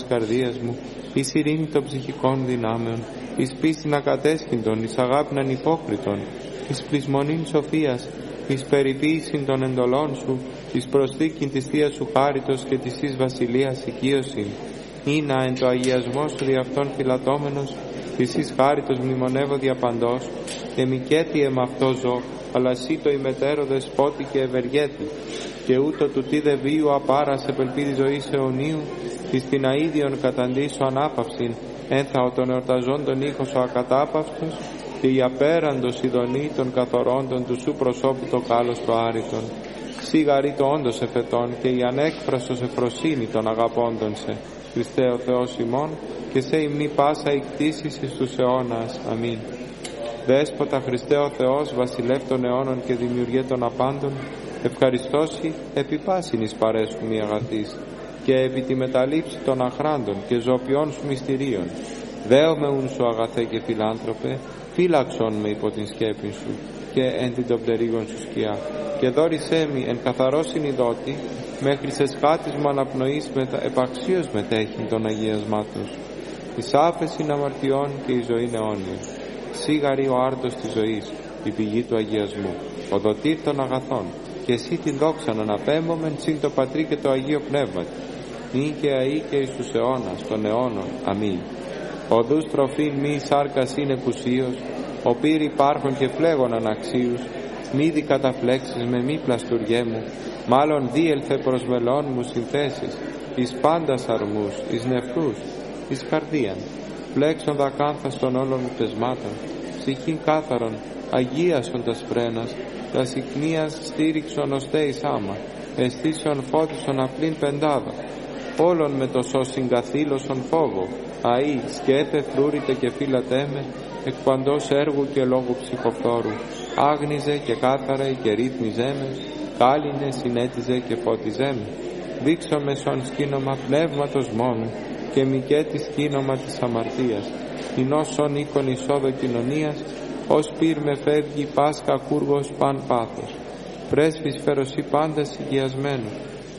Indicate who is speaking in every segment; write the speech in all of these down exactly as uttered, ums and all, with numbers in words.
Speaker 1: καρδίας μου, εις ειρήνη των ψυχικών δυνάμεων, εις πίστην ακατέσχυντων, εις αγάπην ανυπόκριτων, εις πλεισμονήν σοφίας, εις περιποίησιν των εντολών σου, εις προσθήκην της Θείας σου χάριτος και της εις βασιλείας οικείωσιν, ή να εν το αγιασμό σου δι' αυτόν φυλατώμενος, της εις χάριτος μνημονεύω διαπαντός, και μικέτι εμ' αυτό ζω, αλλά σύ το ημετέρω δεσπότη και ευεργέτη, και ούτω του τι δε βίου απάρας επελπίδη ζωής αιωνίου, εις την αΐδιον καταντήσω ανάπαυσιν, ένθαο των εορταζόντων ήχος ο ακατάπαυτος, και η απέραντος ειδονή των καθορώντων του σου προσώπου το κάλος το άρρητον. Σίγαρη το όντως εφετών, και η ανέκφραστος εφροσύνη των αγαπώντων σε. Χριστέ ο Θεός ημών, και σε υμνή πάσα η κτήσεις εις τους αιώνας. Αμήν. Δέσποτα Χριστέ ο Θεός, βασιλεύ των αιώνων και δημιουργέ των απάντων, ευχαριστώσει επί πάσιν εις παρέσχου μη αγαθής, και επί τη μεταλήψη των αχράντων και ζωοποιών σου μυστηρίων. Δέομαι ουν σου αγαθέ και φιλάνθρωπε, φύλαξον με υπό την σκέπη σου, και εν την των πτερίγων σου σκιά, και δόρισέ μη εν καθαρό συνειδότη, μέχρι σε σχάτης μου αναπνοής μετα, επαξίως μετέχειν των αγιασμάτων σου. Εις άφεσιν αμαρτιών και η ζωή αιώνια. Σίγαρη ο άρτος της ζωής, η πηγή του αγιασμού, ο δοτήρ των αγαθών, και εσύ την δόξαν αναπέμπομεν συν το Πατρί και το Αγίο Πνεύματι, νυν και αεί και εις τους αιώνας των αιώνων. Αμήν. Οδούς τροφήν μη σάρκας είναι κουσίος, ο πύρ υπάρχον και φλέγον αναξίους, μήδη καταφλέξεις με μη πλαστουργέ μου, μάλλον δίελθε προς μελών μου συνθέσεις, εις πάντας αρμούς, εις νεφρούς, εις καρδίαν, φλέξον δακάνθας των όλων μου πεσμάτων, ψυχήν κάθαρον, αγίασον τας φρένας, τα συκνίας στήριξον οστέ εις άμα, αισθήσεων φώτισον απλήν πεντάδα, όλων με το σώσιν καθήλωσον φόβο, αΐ σκέτε φρούρητε και φύλατέ με, εκ παντός έργου και λόγου ψυχοφθόρου, άγνιζε και κάθαρε και ρύθμιζέ με, κάλυνε συνέτιζε και φώτιζέ με, δείξω με σον σκήνομα πνεύματος μόνου, και μικέτη σκήνομα της αμαρτίας, κοινός σον οίκον εισόδο κοινωνίας, ως πυρ με φεύγει πάσχα κούργος παν πάθος, πρέσβης φεροσί πάντα συγκιασμένου,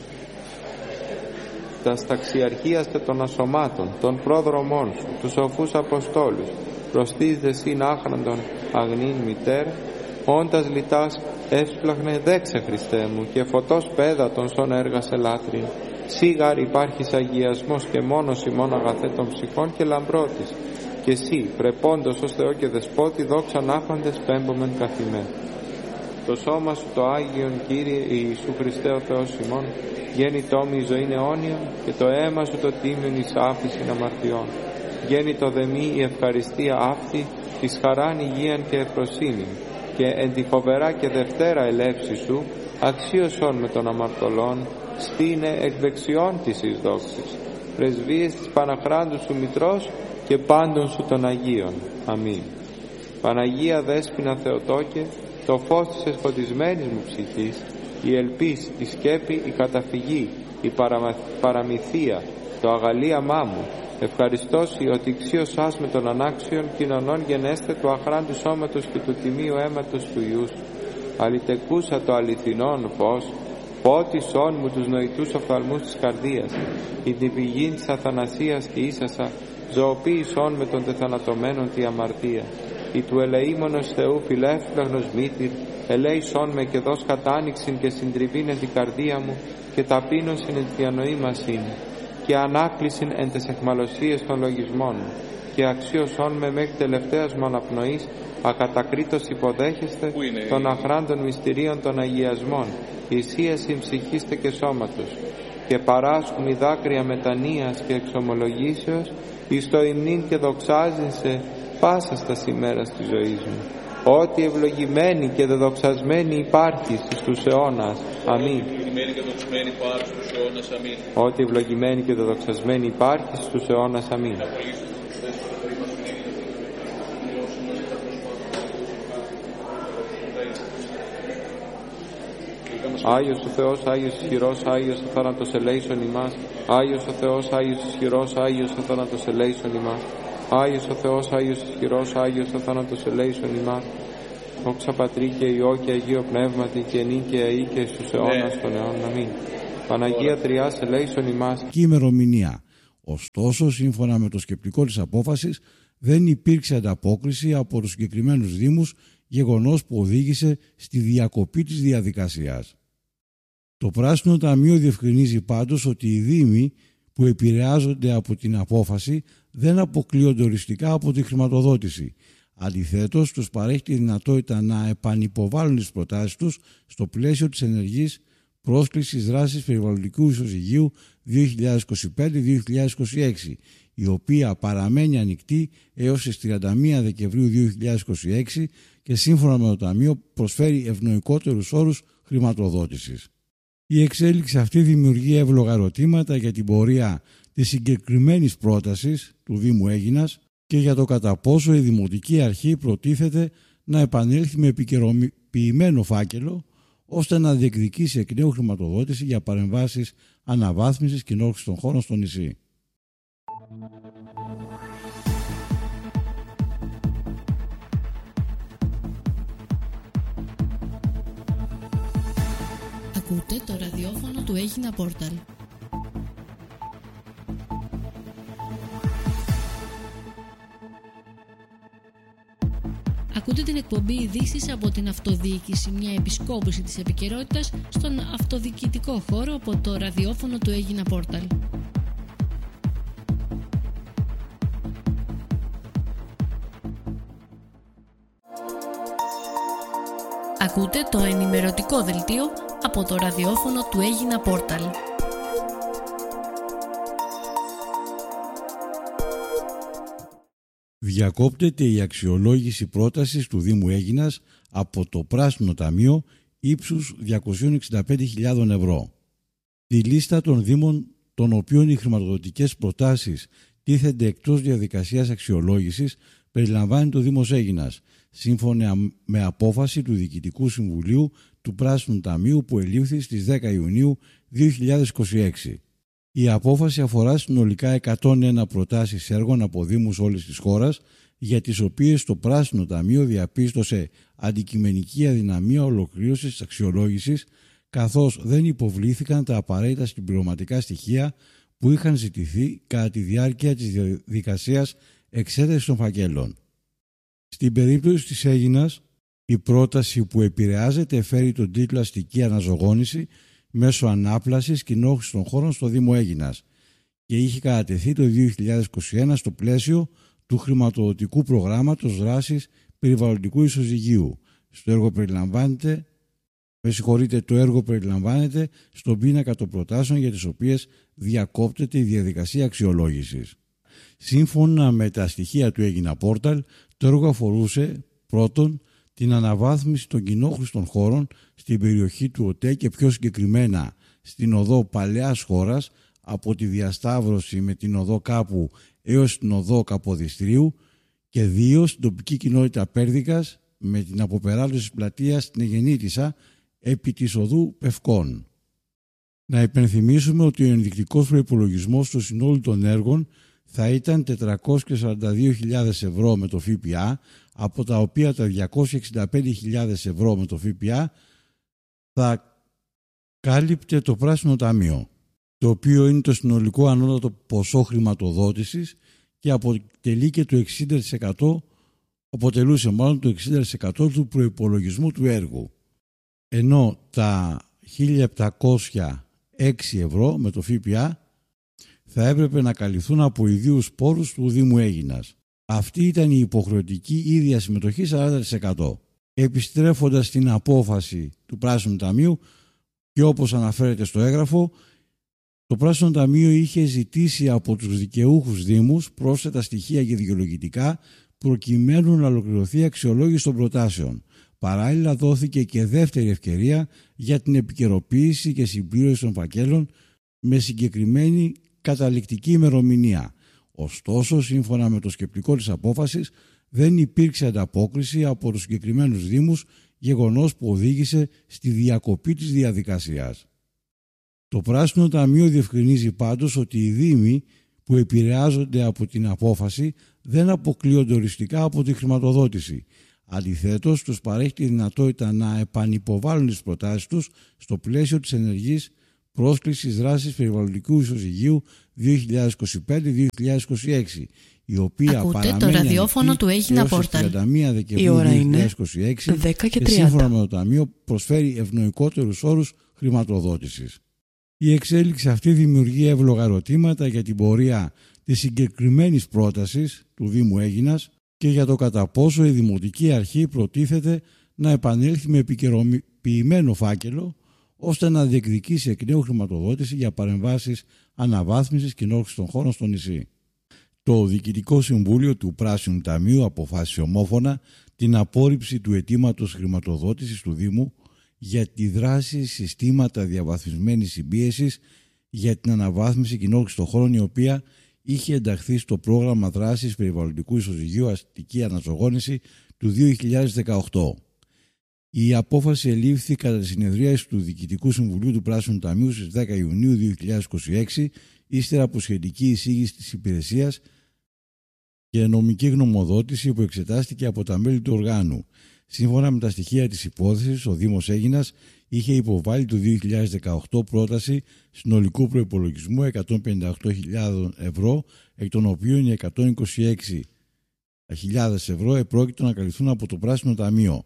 Speaker 1: τας ταξιαρχίας των ασωμάτων, των πρόδρομών σου, τους σοφούς Αποστόλους, προστής δε συν άχραντον αγνήν μητέρ, όντας λιτάς έσπλαχνε δέξε Χριστέ μου, και φωτός πέδατον σον έργασε λάτριν, σίγαρ υπάρχεις αγιασμός και μόνος ημών αγαθέ των ψυχών και λαμπρότης, και εσύ πρεπόντος ως Θεό και Δεσπότη δόξαν άφαντες πέμπομεν καθημέ. Το σώμα σου το Άγιον Κύριε Ιησού Χριστέ ο Θεός ημών, γέννητό μη ζωήν αιώνιον, και το αίμα σου το τίμιον εις άφησιν αμαρτιών. Γέννητο δε μη η ευχαριστία αυτή, εις χαράν υγείαν και ευφροσύνην, και εν τη φοβερά και δευτέρα ελεύση σου, αξίωσον με των αμαρτωλών, στήνε εκ δεξιών της εις δόξης, πρεσβείες της Παναχράντου σου Μητρός και πάντων σου των Αγίων. Αμήν. Παναγία Δέσποινα Θεοτόκε, το φως της εσφωτισμένης μου ψυχής, η ελπίς, η σκέπη, η καταφυγή, η παραμα... παραμυθία, το αγαλίαμά μου, ευχαριστώσει ότι ξίωσάς με των ανάξιων κοινωνών γενέστε του αχράντου σώματος και του τιμίου αίματος του Ιούς, αλητεκούσα το αληθινόν φως, φώτισόν μου τους νοητούς οφθαλμούς της καρδίας, η την πηγή της αθανασίας και ίσασα, ζωοποίησόν με των τεθανατωμένων τη αμαρτία, η του ελεήμονος Θεού φιλεύθραγνος μύθυρ, ελέησόν με και δώσ' κατάνοιξην και συντριβήν εν την καρδία μου, και ταπείνωσιν εν τη διανοή μας είναι, και ανάκλησιν εν τες εχμαλωσίες των λογισμών μου, και αξίωσόν με μέχρι τελευταίας μου αναπνοής, ακατακρίτως υποδέχεστε των αχράντων μυστηρίων των αγιασμών, ισίασιν ψυχίστε και σώματος, και παράσχουν οι δάκρυα μετανοίας και εξομολογήσεως, εις το υμνήν και δοξάζειν σε πάσας τας ημέρας της ζωής μου. Ότι ευλογημένη και δεδοξασμένη υπάρχεις εις τους αιώνας. Αμήν. Ότι ευλογημένη και δεδοξασμένη υπάρχεις εις τους αιώνας. Αμήν. Άγιος ο Θεός, Άγιος ισχυρός, Άγιος ο θάνατος ελέησον ημάς. Άγιος ο Θεός, Άγιος ισχυρός, Άγιος ο θάνατος ελέησον ημάς. Άγιος ο Θεός, Άγιος ισχυρός, Άγιος ο θάνατος ελέησον ημάς. Δόξα Πατρί και Υιό και Αγίο Πνεύματι, και νυν και αεί και στους αιώνας των αιώνων. Αμήν. Παναγία Τριάς ελέησον ημάς.
Speaker 2: Και ημερομηνία Ωστόσο, σύμφωνα με το σκεπτικό της απόφασης, δεν υπήρξε ανταπόκριση από τους συγκεκριμένους δήμους, γεγονός που οδήγησε στη διακοπή της διαδικασίας. Το Πράσινο Ταμείο διευκρινίζει πάντως ότι οι δήμοι που επηρεάζονται από την απόφαση δεν αποκλείονται οριστικά από τη χρηματοδότηση. Αντιθέτως, τους παρέχει τη δυνατότητα να επανυποβάλουν τις προτάσεις τους στο πλαίσιο της ενεργής πρόσκλησης δράσης περιβαλλοντικού ισοζυγίου δύο χιλιάδες είκοσι πέντε δύο χιλιάδες είκοσι έξι, η οποία παραμένει ανοιχτή έως τις τριάντα μία Δεκεμβρίου δύο χιλιάδες είκοσι έξι και σύμφωνα με το Ταμείο προσφέρει ευνοϊκότερους όρους χρηματοδότησης. Η εξέλιξη αυτή δημιουργεί εύλογα ερωτήματα για την πορεία της συγκεκριμένης πρότασης του Δήμου Αίγινας και για το κατά πόσο η Δημοτική Αρχή προτίθεται να επανέλθει με επικαιροποιημένο φάκελο ώστε να διεκδικήσει εκ νέου χρηματοδότηση για παρεμβάσεις αναβάθμισης και ενόχλησης των χώρων στο νησί.
Speaker 3: Ακούτε το ραδιόφωνο του Αίγινα Πόρταλ. Ακούτε την εκπομπή ειδήσεις από την αυτοδιοίκηση, μια επισκόπηση της επικαιρότητας στον αυτοδιοικητικό χώρο από το ραδιόφωνο του Αίγινα Πόρταλ. Ακούτε το ενημερωτικό δελτίο από το ραδιόφωνο του Αίγινα Πόρταλ.
Speaker 2: Διακόπτεται η αξιολόγηση πρότασης του Δήμου Αίγινας από το Πράσινο Ταμείο ύψους διακόσιες εξήντα πέντε χιλιάδες ευρώ. Τη λίστα των Δήμων των οποίων οι χρηματοδοτικές προτάσεις τίθενται εκτός διαδικασίας αξιολόγησης περιλαμβάνει το Δήμος Αίγινας, σύμφωνα με απόφαση του Διοικητικού Συμβουλίου του Πράσινου Ταμείου που ελήφθη στις δέκα Ιουνίου δύο χιλιάδες είκοσι έξι. Η απόφαση αφορά συνολικά εκατόν ένα προτάσεις έργων από δήμους όλης της χώρας, για τις οποίες το Πράσινο Ταμείο διαπίστωσε αντικειμενική αδυναμία ολοκλήρωσης της αξιολόγησης, καθώς δεν υποβλήθηκαν τα απαραίτητα συμπληρωματικά στοιχεία που είχαν ζητηθεί κατά τη διάρκεια της διαδικασίας εξέτασης των φακέλων. Στην περίπτωση της Αίγινας, η πρόταση που επηρεάζεται φέρει τον τίτλο «Αστική αναζωογόνηση μέσω ανάπλασης και ενόχλησης των χώρων στο Δήμο Αίγινας» και είχε κατατεθεί το δύο χιλιάδες είκοσι ένα στο πλαίσιο του χρηματοδοτικού προγράμματος δράσης περιβαλλοντικού ισοζυγίου. Στο έργο περιλαμβάνεται, με συγχωρείτε, το έργο περιλαμβάνεται στον πίνακα των προτάσεων για τις οποίες διακόπτεται η διαδικασία αξιολόγησης. Σύμφωνα με τα στοιχεία του Αίγινα Πόρταλ, το έργο αφορούσε πρώτον την αναβάθμιση των κοινόχρηστων χώρων στην περιοχή του ΟΤΕ και πιο συγκεκριμένα στην οδό Παλαιάς Χώρας από τη διασταύρωση με την οδό Κάπου έως την οδό Καποδιστρίου και δύο στην τοπική κοινότητα Πέρδικας με την αποπεράτωση της πλατείας στην Αιγεννήτισσα επί της οδού Πευκών. Να υπενθυμίσουμε ότι ο ενδεικτικός προϋπολογισμός του συνόλου των έργων θα ήταν τετρακόσιες σαράντα δύο χιλιάδες ευρώ με το ΦΠΑ, από τα οποία τα διακόσιες εξήντα πέντε χιλιάδες ευρώ με το ΦΠΑ θα κάλυπτε το Πράσινο Ταμείο, το οποίο είναι το συνολικό ανώτατο ποσό χρηματοδότησης και αποτελεί και το εξήντα τοις εκατό, αποτελούσε μάλλον το εξήντα τοις εκατό του προϋπολογισμού του έργου. Ενώ τα χίλια επτακόσια έξι ευρώ με το ΦΠΑ θα έπρεπε να καλυφθούν από ιδίους πόρους του Δήμου Αίγινας. Αυτή ήταν η υποχρεωτική ίδια συμμετοχή σαράντα τοις εκατό. Επιστρέφοντας στην απόφαση του Πράσινου Ταμείου και όπως αναφέρεται στο έγγραφο, το Πράσινο Ταμείο είχε ζητήσει από τους δικαιούχους δήμους πρόσθετα στοιχεία και δικαιολογητικά προκειμένου να ολοκληρωθεί η αξιολόγηση των προτάσεων. Παράλληλα δόθηκε και δεύτερη ευκαιρία για την επικαιροποίηση και συμπλήρωση των φακέλων με συγκεκριμένη καταληκτική ημερομηνία. Ωστόσο, σύμφωνα με το σκεπτικό της απόφασης, δεν υπήρξε ανταπόκριση από τους συγκεκριμένους δήμους, γεγονός που οδήγησε στη διακοπή της διαδικασίας. Το Πράσινο Ταμείο διευκρινίζει πάντως ότι οι δήμοι που επηρεάζονται από την απόφαση δεν αποκλείονται οριστικά από τη χρηματοδότηση. Αντιθέτως, τους παρέχει τη δυνατότητα να επανυποβάλουν τις προτάσεις τους στο πλαίσιο της ενεργής πρόσκλησης δράσης περιβαλλοντικού ισοζυγίου δύο χιλιάδες είκοσι πέντε δύο χιλιάδες είκοσι έξι, η οποία
Speaker 3: ακούτε
Speaker 2: παραμένει
Speaker 3: το ραδιόφωνο του Αίγινα Πόρταλ.
Speaker 2: τριάντα μία Δεκεμβρίου δύο χιλιάδες είκοσι έξι
Speaker 3: δέκα και
Speaker 2: και σύμφωνα με το Ταμείο προσφέρει ευνοϊκότερους όρους χρηματοδότησης. Η εξέλιξη αυτή δημιουργεί εύλογα ερωτήματα για την πορεία της συγκεκριμένης πρότασης του Δήμου Αίγινας και για το κατά πόσο η Δημοτική Αρχή προτίθεται να επανέλθει με επικαιροποιημένο φάκελο ώστε να διεκδικήσει εκ νέου χρηματοδότηση για παρεμβάσεις αναβάθμισης κοινόχρηστων χώρων στο νησί. Το Διοικητικό Συμβούλιο του Πράσινου Ταμείου αποφάσισε ομόφωνα την απόρριψη του αιτήματος χρηματοδότησης του Δήμου για τη δράση συστήματα διαβαθμισμένης συμπίεσης για την αναβάθμιση κοινόχρηστων χώρων, η οποία είχε ενταχθεί στο πρόγραμμα δράσης περιβαλλοντικού ισοζυγίου αστική αναζωογόνηση του δύο χιλιάδες δεκαοκτώ. Η απόφαση ελήφθη κατά τη συνεδρίαση του Διοικητικού Συμβουλίου του Πράσινου Ταμείου στις δέκα Ιουνίου δύο χιλιάδες είκοσι έξι, ύστερα από σχετική εισήγηση της υπηρεσίας και νομική γνωμοδότηση που εξετάστηκε από τα μέλη του οργάνου. Σύμφωνα με τα στοιχεία της υπόθεσης, ο Δήμος Αίγινας είχε υποβάλει το δύο χιλιάδες δεκαοκτώ πρόταση συνολικού προϋπολογισμού εκατόν πενήντα οκτώ χιλιάδες ευρώ, εκ των οποίων οι εκατόν είκοσι έξι χιλιάδες ευρώ επρόκειτο να καλυφθούν από το Πράσινο Ταμείο.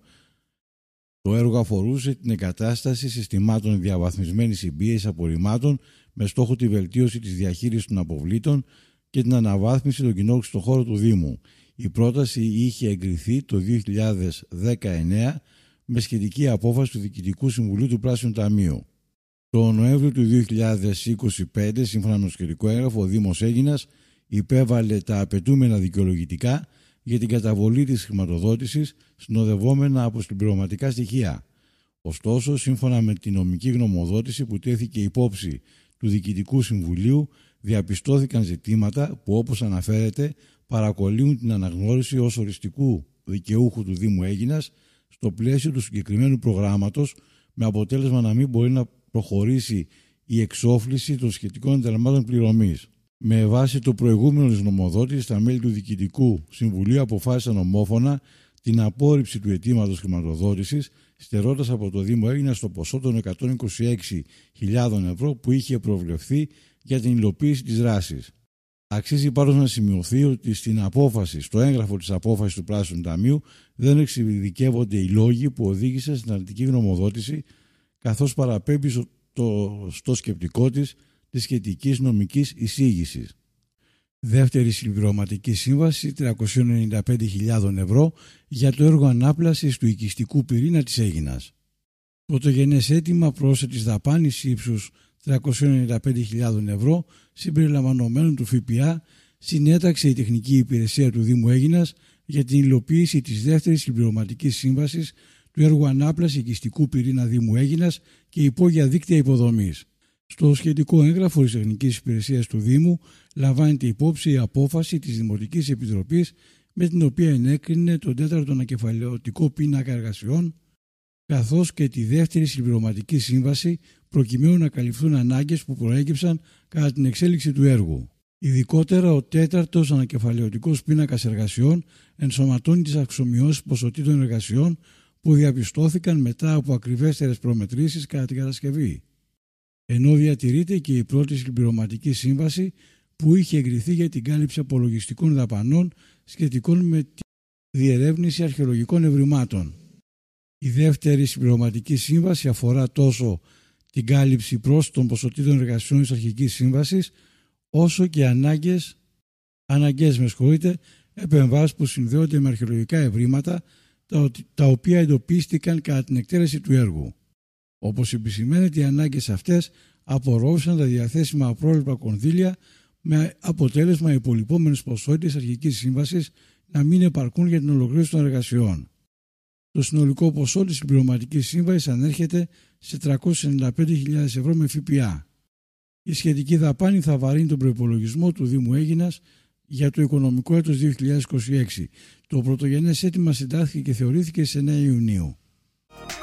Speaker 2: Το έργο αφορούσε την εγκατάσταση συστημάτων διαβαθμισμένης συμπίεσης απορριμμάτων με στόχο τη βελτίωση της διαχείρισης των αποβλήτων και την αναβάθμιση των κοινόχρηστων χώρων του Δήμου. Η πρόταση είχε εγκριθεί το δύο χιλιάδες δεκαεννέα με σχετική απόφαση του Διοικητικού Συμβουλίου του Πράσινου Ταμείου. Το Νοέμβριο του δύο χιλιάδες είκοσι πέντε, σύμφωνα με το σχετικό έγγραφο, ο Δήμος Αίγινας υπέβαλε τα απαιτούμενα δικαιολογητικά για την καταβολή της χρηματοδότησης, συνοδευόμενα από συμπληρωματικά στοιχεία. Ωστόσο, σύμφωνα με την νομική γνωμοδότηση που τέθηκε υπόψη του Διοικητικού Συμβουλίου, διαπιστώθηκαν ζητήματα που, όπως αναφέρεται, παρακολύουν την αναγνώριση ως οριστικού δικαιούχου του Δήμου Αίγινας στο πλαίσιο του συγκεκριμένου προγράμματος, με αποτέλεσμα να μην μπορεί να προχωρήσει η εξόφληση των σχετικών ενταλμάτων πληρωμής. Με βάση το προηγούμενο της νομοδότησης, τα μέλη του Διοικητικού Συμβουλίου αποφάσισαν ομόφωνα την απόρριψη του αιτήματος χρηματοδότησης, στερώντας από το Δήμο Αίγινας στο ποσό των εκατόν είκοσι έξι χιλιάδες ευρώ που είχε προβλεφθεί για την υλοποίηση της δράσης. Αξίζει πάντως να σημειωθεί ότι στην απόφαση, στο έγγραφο της απόφασης του Πράσινου Ταμείου, δεν εξειδικεύονται οι λόγοι που οδήγησαν στην αρνητική γνωμοδότηση, καθώς παραπέμπει στο, στο σκεπτικό της της σχετικής νομικής εισήγησης. Δεύτερη συμπληρωματική σύμβαση τριακόσιες ενενήντα πέντε χιλιάδες ευρώ για το έργο ανάπλασης του οικιστικού πυρήνα της Αίγινας. Πρωτογενές αίτημα πρόσθετης δαπάνης ύψους τριακόσιες ενενήντα πέντε χιλιάδες ευρώ συμπεριλαμβανομένου του ΦΠΑ συνέταξε η Τεχνική Υπηρεσία του Δήμου Αίγινας για την υλοποίηση της δεύτερης συμπληρωματικής σύμβασης του έργου ανάπλαση οικιστικού πυρήνα Δήμου Αίγινας και υπόγεια δίκτυα υποδομής. Στο σχετικό έγγραφο της Τεχνικής Υπηρεσίας του Δήμου λαμβάνεται υπόψη η απόφαση της Δημοτικής Επιτροπής με την οποία ενέκρινε τον τέταρτο ανακεφαλαιωτικό πίνακα εργασιών, καθώς και τη δεύτερη συμπληρωματική σύμβαση προκειμένου να καλυφθούν ανάγκες που προέκυψαν κατά την εξέλιξη του έργου. Ειδικότερα, ο τέταρτος ανακεφαλαιωτικός πίνακας εργασιών ενσωματώνει τις αξιομοιώσεις ποσοτήτων εργασιών που διαπιστώθηκαν μετά από ακριβέστερες προμετρήσεις κατά την κατασκευή, ενώ διατηρείται και η πρώτη συμπληρωματική σύμβαση που είχε εγκριθεί για την κάλυψη απολογιστικών δαπανών σχετικών με τη διερεύνηση αρχαιολογικών ευρημάτων. Η δεύτερη συμπληρωματική σύμβαση αφορά τόσο την κάλυψη πρόσθετων ποσοτήτων εργασιών της αρχικής σύμβασης, όσο και ανάγκες, αναγκές με συγχωρείτε, επεμβάσεις που συνδέονται με αρχαιολογικά ευρήματα, τα, τα οποία εντοπίστηκαν κατά την εκτέλεση του έργου. Όπως επισημαίνεται, οι ανάγκες αυτές απορρόφησαν τα διαθέσιμα απρόβλεπτα κονδύλια, με αποτέλεσμα οι υπολοιπόμενες ποσότητες αρχικής σύμβασης να μην επαρκούν για την ολοκλήρωση των εργασιών. Το συνολικό ποσό της συμπληρωματικής σύμβασης ανέρχεται σε τριακόσιες ενενήντα πέντε χιλιάδες ευρώ με ΦΠΑ. Η σχετική δαπάνη θα βαρύνει τον προϋπολογισμό του Δήμου Αίγινας για το οικονομικό έτος δύο χιλιάδες είκοσι έξι. Το πρωτογενές αίτημα συντάχθηκε και θεωρήθηκε σε εννέα Ιουνίου.